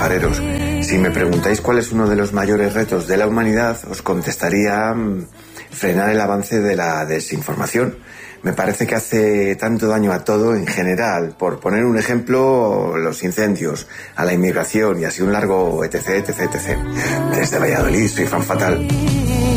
pajareros. Si me preguntáis cuál es uno de los mayores retos de la humanidad, os contestaría frenar el avance de la desinformación. Me parece que hace tanto daño a todo en general. Por poner un ejemplo, los incendios, a la inmigración y así un largo etc, etc, etc. Desde Valladolid soy fan fatal.